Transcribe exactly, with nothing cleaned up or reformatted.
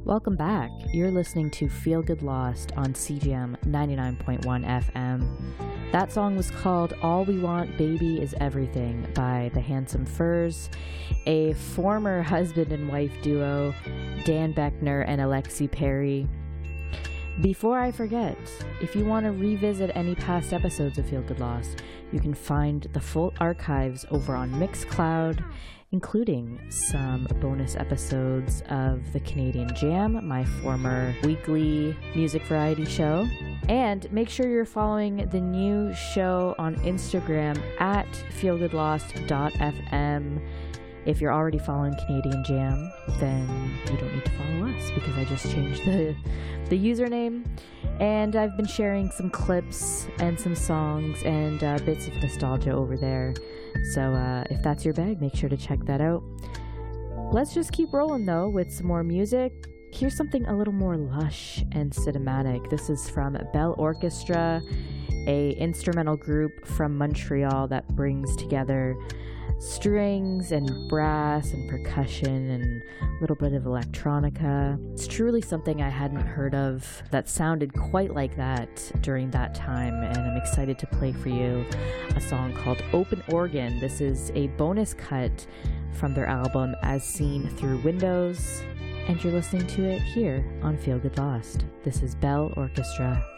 Welcome back. You're listening to Feel Good Lost on C G M ninety-nine point one F M. That song was called All We Want Baby Is Everything by the Handsome Furs, a former husband and wife duo, Dan Beckner and Alexi Perry. Before I forget, if you want to revisit any past episodes of Feel Good Lost, you can find the full archives over on Mixcloud, including some bonus episodes of the Canadian Jam, my former weekly music variety show. And make sure you're following the new show on Instagram at feel good lost dot f m. If you're already following Canadian Jam, then you don't need to follow us because I just changed the the username. And I've been sharing some clips and some songs and uh, bits of nostalgia over there. So uh, if that's your bag, make sure to check that out. Let's just keep rolling though with some more music. Here's something a little more lush and cinematic. This is from Bell Orchestra, a instrumental group from Montreal that brings together strings and brass and percussion and a little bit of electronica. It's truly something I hadn't heard of that sounded quite like that during that time, and I'm excited to play for you a song called Open Organ. This is a bonus cut from their album As Seen Through Windows, and you're listening to it here on Feel Good Lost. This is Bell Orchestra.